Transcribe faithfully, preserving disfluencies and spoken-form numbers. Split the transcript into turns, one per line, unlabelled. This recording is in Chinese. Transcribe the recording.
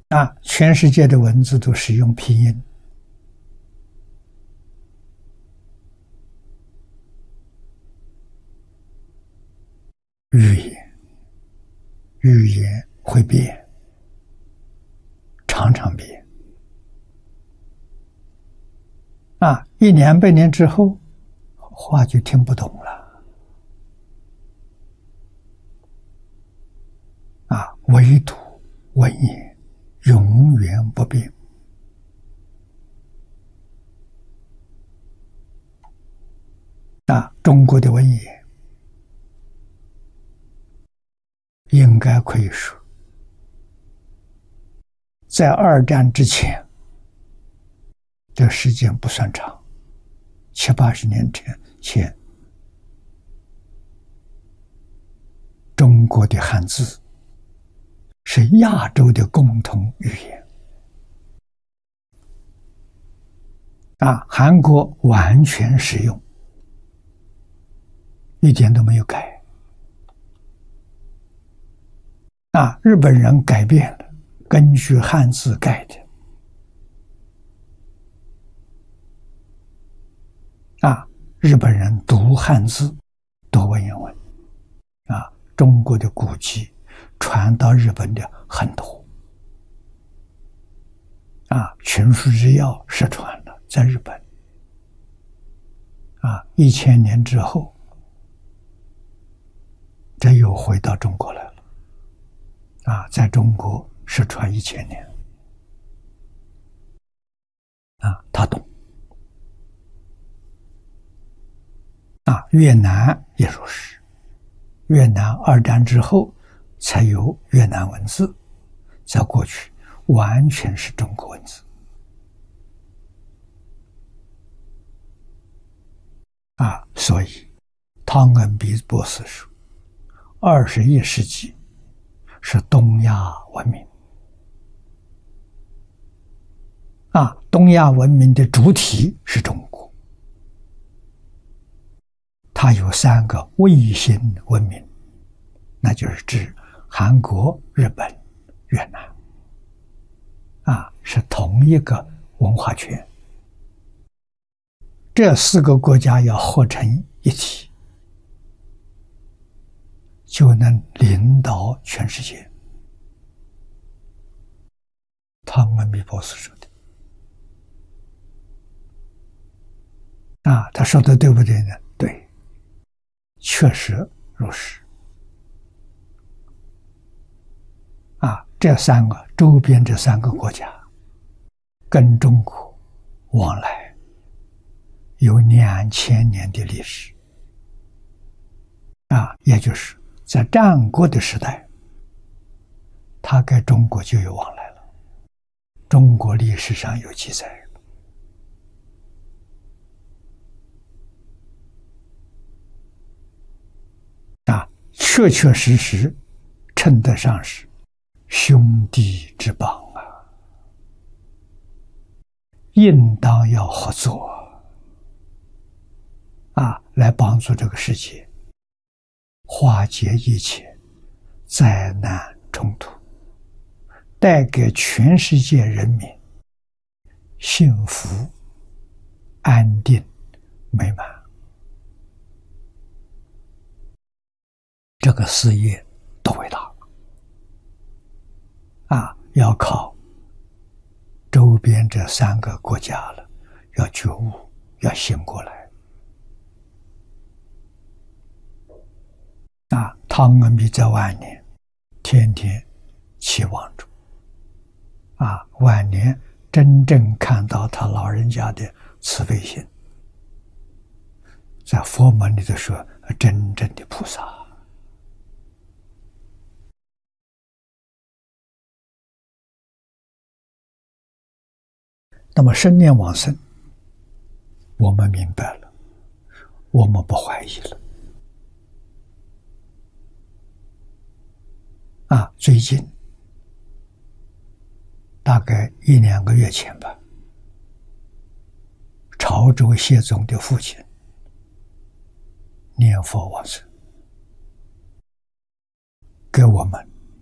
啊，全世界的文字都使用拼音。语言，语言会变，常常变。啊，一两百年之后，话就听不懂了。啊，唯独文言永远不变。啊，中国的文言应该可以说，在二战之前，这时间不算长，七八十年前前，中国的汉字是亚洲的共同语言。啊，韩国完全使用，一点都没有改。啊，日本人改变了，根据汉字改的。啊，日本人读汉字，读文言文。啊，中国的古籍传到日本的很多。啊，群书之要失传了，在日本。啊，一千年之后，这又回到中国来了。啊，在中国失传一千年。啊，他懂。啊，越南也如是。越南二战之后才有越南文字，在过去完全是中国文字。啊，所以汤恩比博士说，二十一世纪是东亚文明。啊，东亚文明的主体是中国，它有三个卫星文明，那就是指韩国、日本、越南。啊，是同一个文化圈。这四个国家要合成一体，就能领导全世界。汤恩比博士说的。啊，他说的对不对呢？对，确实如是。啊，这三个周边这三个国家跟中国往来有两千年的历史。啊，也就是在战国的时代，他跟中国就有往来了，中国历史上有记载。啊，确确实实称得上是兄弟之邦啊，应当要合作啊，来帮助这个世界化解一切灾难冲突，带给全世界人民幸福、安定、美满。这个事业多伟大啊！要靠周边这三个国家了，要觉悟，要醒过来。啊，汤恩比在晚年天天期望着，啊，晚年真正看到他老人家的慈悲心，在佛门里头说真正的菩萨。那么生念往生，我们明白了，我们不怀疑了。啊，最近大概一两个月前吧，潮州谢总的父亲念佛往生，给我们